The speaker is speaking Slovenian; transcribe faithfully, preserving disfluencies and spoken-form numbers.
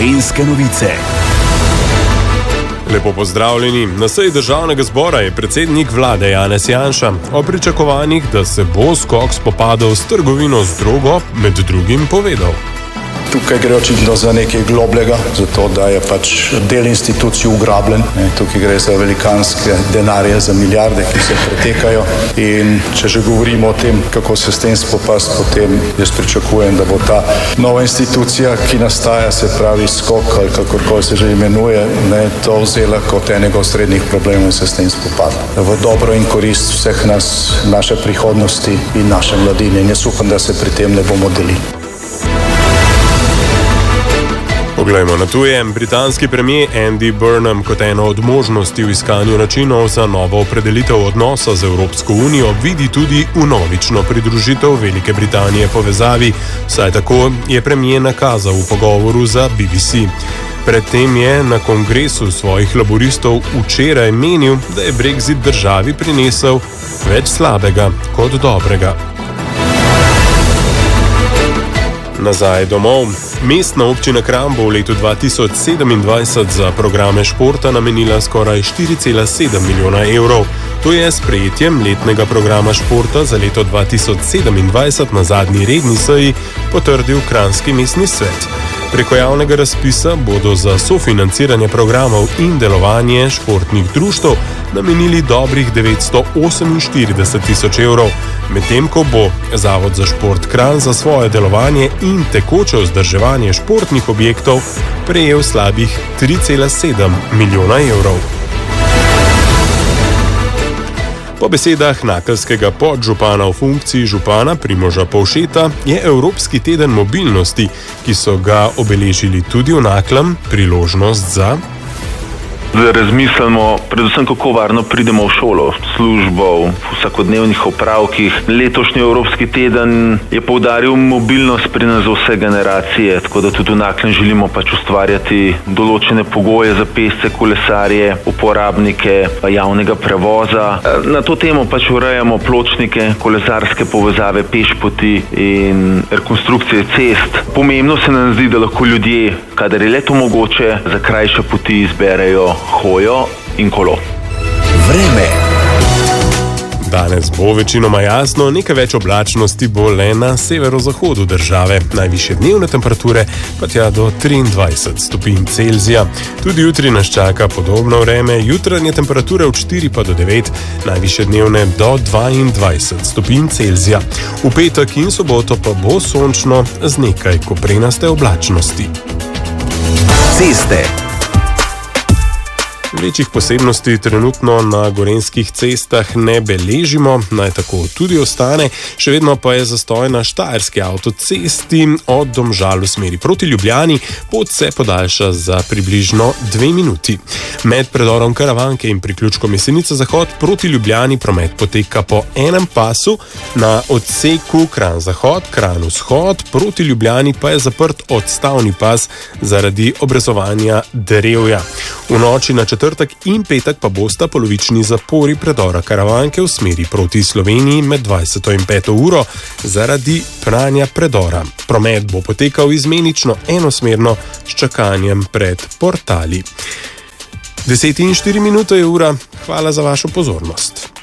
Gorenjske novice. Lepo pozdravljeni. Na seji državnega zbora je predsednik vlade Janez Janša o pričakovanjih, da se bo skok spopadal s trgovino z drogo, med drugim povedal. Tukaj gre očitno za nekaj globlega, zato da je pač del institucij ugrabljen. Tukaj gre za velikanske denarje, za milijarde, ki se pretekajo. In če že govorimo o tem, kako se s tem spopasti, potem jaz pričakujem, da bo ta nova institucija, ki nastaja, se pravi skok ali kakorkoli se že imenuje, ne, to vzela kot enega osrednjih problemov in se s tem spopadla. V dobro in korist vseh nas, naše prihodnosti in naše mladine. In jaz upam, da se pri tem ne bomo delili. Poglejmo na tuje. Britanski premier Andy Burnham kot eno od možnosti v iskanju načinov za novo opredelitev odnosa z Evropsko unijo vidi tudi vnovično pridružitev Velike Britanije povezavi, saj tako je premier nakazal v pogovoru za B B C. Predtem je na kongresu svojih laboristov včeraj menil, da je Brexit državi prinesel več slabega kot dobrega. Nazaj domov. Mestna občina Kranj bo v letu dva tisoč sedemindvajset za programe športa namenila skoraj štiri cela sedem milijona evrov. To je s sprejetjem letnega programa športa za leto dva tisoč sedemindvajset na zadnji redni seji potrdil Kranjski mestni svet. Preko javnega razpisa bodo za sofinanciranje programov in delovanje športnih društev namenili dobrih devetsto oseminštirideset tisoč evrov, medtem ko bo Zavod za šport Kranj za svoje delovanje in tekoče vzdrževanje športnih objektov prejel slabih tri cela sedem milijona evrov. Po besedah nakelskega podžupana v funkciji župana Primoža Povšeta je Evropski teden mobilnosti, ki so ga obeležili tudi v Naklem, priložnost za da razmislimo predvsem, kako varno pridemo v šolo, službo, v vsakodnevnih opravkih. Letošnji Evropski teden je poudaril mobilnost pri nas za vse generacije, tako da tudi v Naklem želimo pač ustvarjati določene pogoje za pešce, kolesarje, uporabnike javnega prevoza. Na to temo pač urejamo pločnike, kolesarske povezave, pešpoti in rekonstrukcije cest. Pomembno se nam zdi, da lahko ljudje, kadar je le to mogoče, za krajše poti izberejo hojo in kolo. Vreme. Danes bo večinoma jasno, nekaj več oblačnosti bo le na severozahodu države. Najvišje dnevne temperature pa tja do triindvajset stopinj Celzija. Tudi jutri nas čaka podobno vreme, jutranje temperature od štiri pa do devet, najvišje dnevne do dvaindvajset stopinj Celzija. V petek in soboto pa bo sončno z nekaj koprenaste oblačnosti. Ceste. Večjih posebnosti trenutno na gorenjskih cestah ne beležimo, naj tako tudi ostane, še vedno pa je zastoj na štajerski avtocesti od Domžal v smeri proti Ljubljani, pot se podaljša za približno dve minuti. Med predorom Karavanke in priključkom Jesenica Zahod proti Ljubljani promet poteka po enem pasu, na odseku Kranj Zahod, Kranj Vzhod proti Ljubljani pa je zaprt odstavni pas zaradi obrezovanja drevja. V noči na četrtek in petek pa bosta polovični zapori predora Karavanke v smeri proti Sloveniji med dvajseto in peto uro zaradi pranja predora. Promet bo potekal izmenično enosmerno s čakanjem pred portali. Deset in štiri minute je ura. Hvala za vašo pozornost.